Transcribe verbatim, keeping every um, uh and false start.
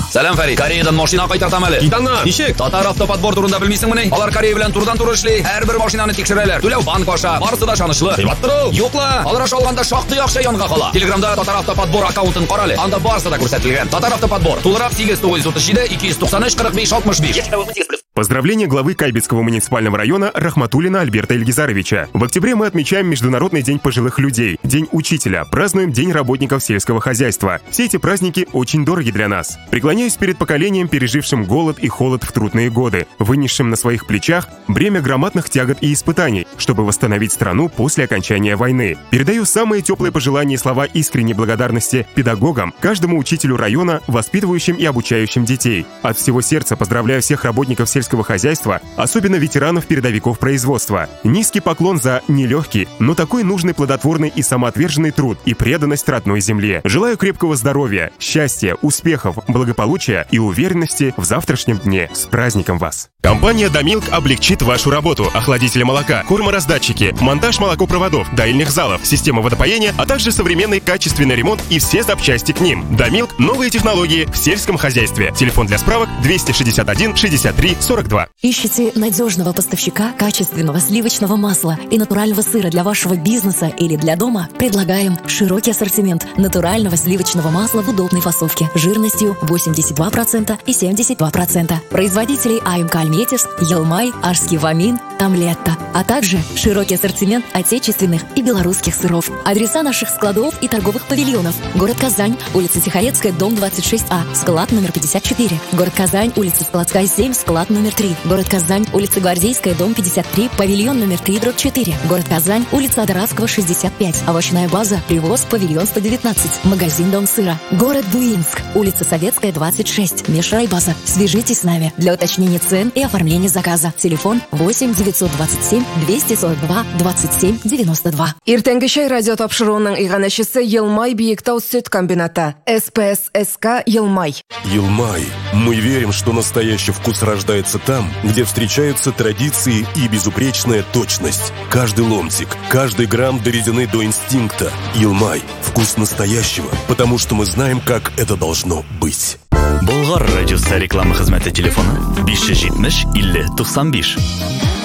Salom Farid. Koreyadan mashina qaytartamali. Idanmi? Nishik? Tatar avtopodbor turida bilmaysizmi? Ular Koreya bilan turdan turishli. Har bir mashinani tekshiraylar. To'lov bank osha, barisida ishonishli. Qiymatdir. Yo'qlar. Alrash olganda shoqdi yaxshi yonga qola. Telegramda Tatar avtopodbor akkauntini qarali. Unda barisida ko'rsatilgan. Tatar avtopodbor. To'lrab sakkiz to'qqiz o'ttiz yetti ikki yuz to'qson uch qirq besh oltmish besh. Поздравление главы Кайбетского муниципального района Рахматуллина Альберта Ильгизаровича. В октябре мы отмечаем Международный день пожилых людей, День учителя, празднуем День работников сельского хозяйства. Все эти праздники очень дороги для нас. Преклоняюсь перед поколением, пережившим голод и холод в трудные годы, вынесшим на своих плечах бремя громадных тягот и испытаний, чтобы восстановить страну после окончания войны. Передаю самые теплые пожелания и слова искренней благодарности педагогам, каждому учителю района, воспитывающим и обучающим детей. От всего сердца поздравляю всех работников сельского хозяйства, особенно ветеранов-передовиков производства. Низкий поклон за нелегкий, но такой нужный, плодотворный и самоотверженный труд и преданность родной земле. Желаю крепкого здоровья, счастья, успехов, благополучия и уверенности в завтрашнем дне. С праздником вас! Компания «Домилк» облегчит вашу работу. Охладители молока, кормораздатчики, монтаж молокопроводов, доильных залов, система водопоения, а также современный качественный ремонт и все запчасти к ним. «Домилк» — новые технологии в сельском хозяйстве. Телефон для справок двести шестьдесят один шестьдесят три сорок два. Ищите надежного поставщика качественного сливочного масла и натурального сыра для вашего бизнеса или для дома? Предлагаем широкий ассортимент натурального сливочного масла в удобной фасовке жирностью восемьдесят два процента и семьдесят два процента. Производителей АМК Альметьевск, Елмай, Ажский Вамин, Тамлетта, а также широкий ассортимент отечественных и белорусских сыров. Адреса наших складов и торговых павильонов: город Казань, улица Тихорецкая, дом двадцать шесть А, склад номер пятьдесят четыре. Город Казань, улица Складская, семь, склад номер три. Город Казань, улица Гвардейская, дом пятьдесят три, павильон номер три, дробь четыре. Город Казань, улица Адорадского, шестьдесят пять. Овощная база, привоз, павильон сто девятнадцать. Магазин Дом сыра. Город Буинск, улица Советская, двадцать шесть. Межрайбаза. Свяжитесь с нами для уточнения цен и оформления заказа. Телефон восемь девятьсот двадцать семь двести сорок два двадцать семь девяносто два. Иртенге шай радио тапшыруының иганәчесе Елмай Биектау сөт комбината. СПССК Елмай. Елмай. Мы верим, что настоящий вкус рождается там, где встречаются традиции и безупречная точность. Каждый ломтик, каждый грамм доведены до инстинкта. Елмай. Вкус настоящего, потому что мы знаем, как это должно быть. Болгар радиосы реклама хезмәте телефоны биш йөз җитмеш илле туксан биш.